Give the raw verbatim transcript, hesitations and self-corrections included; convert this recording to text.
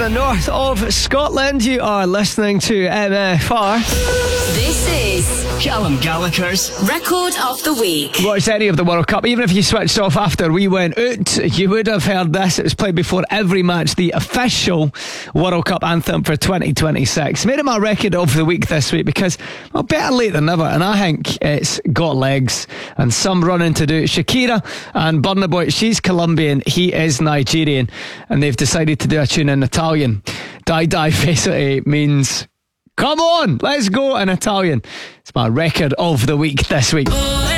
the north of Scotland. You are listening to M F R. This is Callum Gallagher's Record of the Week. Watched any of the World Cup, even if you switched off after we went out, you would have heard this. It was played before every match, the official World Cup anthem for twenty twenty-six. Made it my record of the week this week because, well, better late than never, and I think it's got legs and some running to do. Shakira and Burna Boy, she's Colombian, he is Nigerian, and they've decided to do a tune in Italian. Die Die basically means come on, let's go in Italian. It's my record of the week this week.